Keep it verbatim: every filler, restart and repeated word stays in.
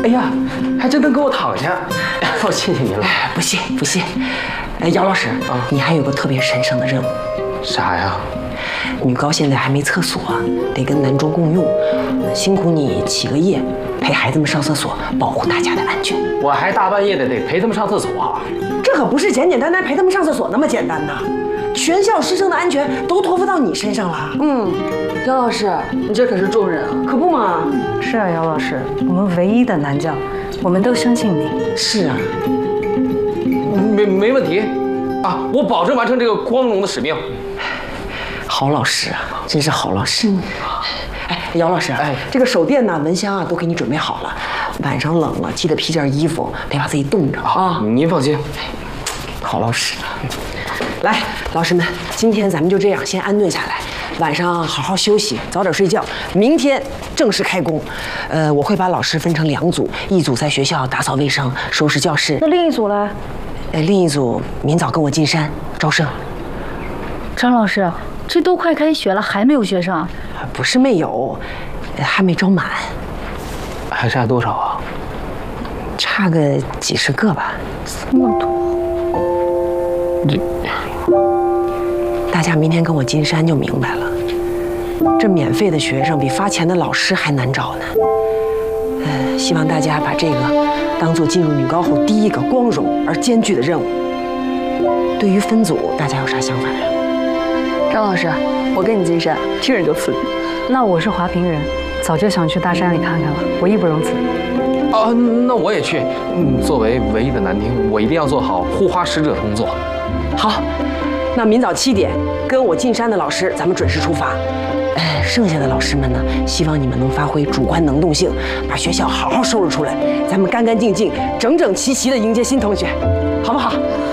哎呀，还真能给我躺下，我谢谢您了。 不谢不谢。哎，姚老师啊，你还有个特别神圣的任务。 啥呀？ 女高现在还没厕所，得跟男中共用，辛苦你起个夜，陪孩子们上厕所，保护大家的安全。 我还大半夜的得陪他们上厕所啊？ 这可不是简简单单陪他们上厕所那么简单呐！全校师生的安全都托付到你身上了。 嗯，姚老师，你这可是重任啊！ 可不嘛？ 是啊，姚老师，我们唯一的男将，我们都相信你。 是啊， 没没问题啊，我保证完成这个光荣的使命。 好老师啊，真是好老师。哎，姚老师，哎，这个手电呐、蚊香啊，都给你准备好了。晚上冷了，记得披件衣服，别把自己冻着啊。 您放心。 好老师。来，老师们，今天咱们就这样先安顿下来，晚上好好休息，早点睡觉。明天正式开工。呃，我会把老师分成两组，一组在学校打扫卫生、收拾教室。 那另一组呢？ 呃，另一组明早跟我进山招生。 张老师，这都快开学了，还没有学上？ 不是没有，还没招满。 还差多少啊？ 差个几十个吧。 这么多。 这， 大家明天跟我进山就明白了。这免费的学生比发钱的老师还难找呢。呃，希望大家把这个当做进入女高后第一个光荣而艰巨的任务。对于分组，大家有啥想法呀？ 张老师，我跟你进山，听着就刺激。 那我是华坪人，早就想去大山里看看了，我义不容辞。 哦，那我也去。嗯，作为唯一的男丁，我一定要做好护花使者的工作。 好，那明早七点跟我进山的老师，咱们准时出发。呃，剩下的老师们呢，希望你们能发挥主观能动性，把学校好好收拾出来，咱们干干净净、整整齐齐地迎接新同学，好不好？